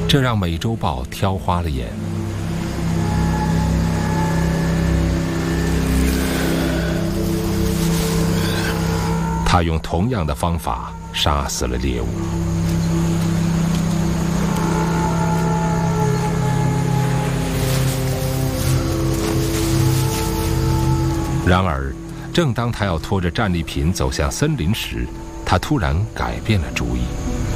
这让美洲豹挑花了眼。他用同样的方法杀死了猎物。然而，正当他要拖着战利品走向森林时，他突然改变了主意。